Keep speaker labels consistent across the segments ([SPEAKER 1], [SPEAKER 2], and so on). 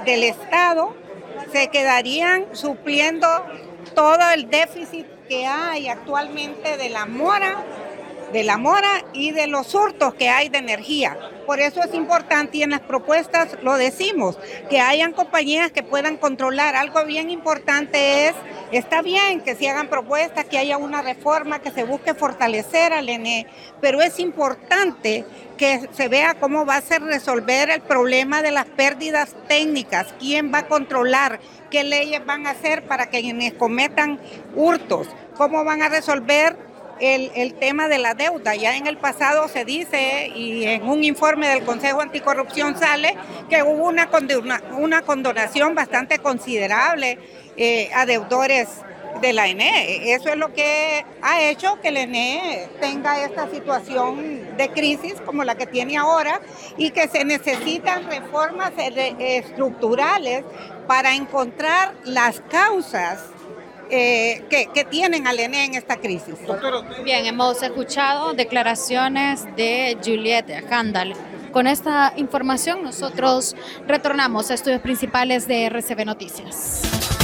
[SPEAKER 1] del Estado se quedarían supliendo todo el déficit que hay actualmente de la mora y de los hurtos que hay de energía. Por eso es importante, y en las propuestas lo decimos, que hayan compañías que puedan controlar. Algo bien importante está bien que se hagan propuestas, que haya una reforma, que se busque fortalecer al ENE, pero es importante que se vea cómo va a ser resolver el problema de las pérdidas técnicas, quién va a controlar, qué leyes van a hacer para que quienes cometan hurtos, cómo van a resolver el tema de la deuda. Ya en el pasado se dice, y en un informe del Consejo Anticorrupción sale, que hubo una condonación bastante considerable a deudores de la ENE. Eso es lo que ha hecho que la ENE tenga esta situación de crisis como la que tiene ahora, y que se necesitan reformas estructurales para encontrar las causas que tienen al ENE en esta crisis.
[SPEAKER 2] Bien, hemos escuchado declaraciones de Juliette Handal. Con esta información nosotros retornamos a estudios principales de RCB Noticias.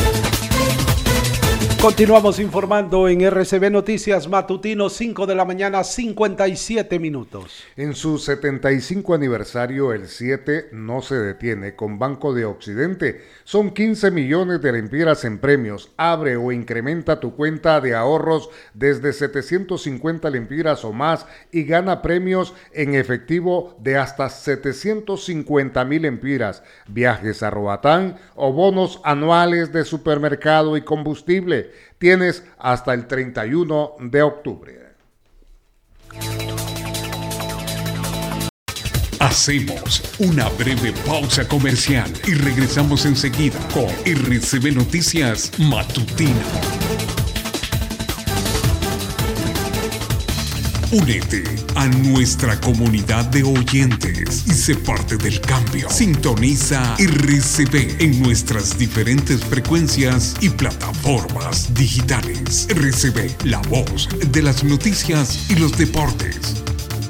[SPEAKER 3] Continuamos informando en RCB Noticias Matutino, 5 de la mañana, 57 minutos.
[SPEAKER 4] En su 75 aniversario, el 7 no se detiene con Banco de Occidente. Son 15 millones de lempiras en premios. Abre o incrementa tu cuenta de ahorros desde 750 lempiras o más y gana premios en efectivo de hasta 750,000 lempiras, viajes a Roatán o bonos anuales de supermercado y combustible. Tienes hasta el 31 de octubre.
[SPEAKER 5] Hacemos una breve pausa comercial y regresamos enseguida con RCB Noticias Matutino. Únete a nuestra comunidad de oyentes y sé parte del cambio. Sintoniza RCB en nuestras diferentes frecuencias y plataformas digitales. RCB, la voz de las noticias y los deportes.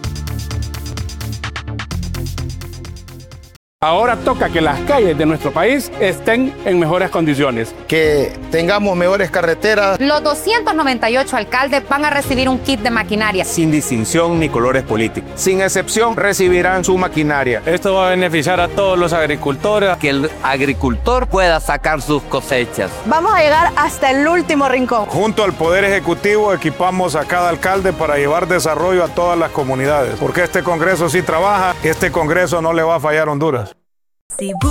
[SPEAKER 6] Ahora toca que las calles de nuestro país estén en mejores condiciones.
[SPEAKER 7] Que tengamos mejores carreteras.
[SPEAKER 8] Los 298 alcaldes van a recibir un kit de maquinaria.
[SPEAKER 9] Sin distinción ni colores políticos.
[SPEAKER 7] Sin excepción recibirán su maquinaria.
[SPEAKER 6] Esto va a beneficiar a todos los agricultores.
[SPEAKER 10] Que el agricultor pueda sacar sus cosechas.
[SPEAKER 11] Vamos a llegar hasta el último rincón.
[SPEAKER 12] Junto al Poder Ejecutivo equipamos a cada alcalde para llevar desarrollo a todas las comunidades. Porque este Congreso sí trabaja, este Congreso no le va a fallar a Honduras.